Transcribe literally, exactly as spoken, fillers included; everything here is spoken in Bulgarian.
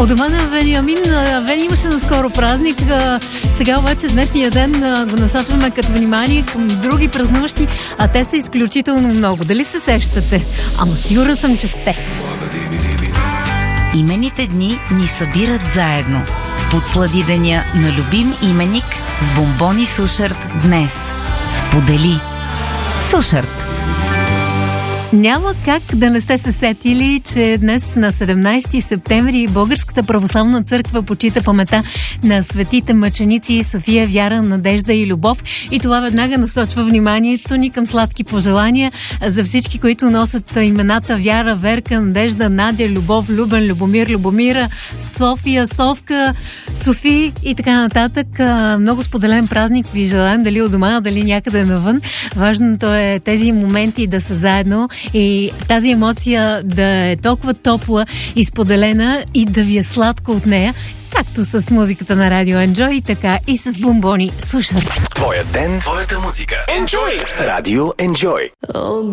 У дома на Вениамин. Вени имаше наскоро празник. Сега обаче днешния ден го насочваме като внимание към други празнуващи, а те са изключително много. Дали се сещате? Ама сигурна съм, че сте. Имените дни ни събират заедно. Подслади деня на любим именик с бомбони Сушарт днес. Сподели. Сушарт. Няма как да не сте се сетили, че днес на седемнайсети септември Българската православна църква почита памета на светите мъченици София, Вяра, Надежда и Любов. И това веднага насочва вниманието ни към сладки пожелания за всички, които носят имената Вяра, Верка, Надежда, Надя, Любов, Любен, Любомир, Любомира, София, Совка, Софи и така нататък. Много споделен празник ви желаем, дали у дома, дали някъде навън. Важното е тези моменти да са заедно и тази емоция да е толкова топла и споделена и да ви е сладко от нея, както с музиката на Радио Enjoy, така и с бомбони Сушарт. Твоя ден, твоята музика. Enjoy! Радио Enjoy.